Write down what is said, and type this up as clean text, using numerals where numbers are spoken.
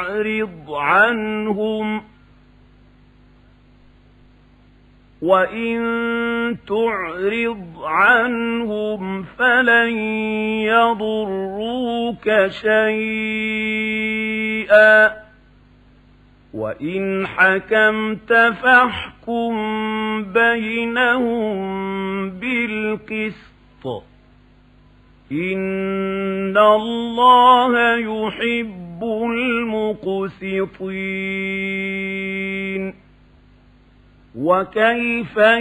تعرض عنهم فلن يضروك شيئا وإن حكمت فاحكم بينهم بالقسط إن الله يحب المقسطين. وكيف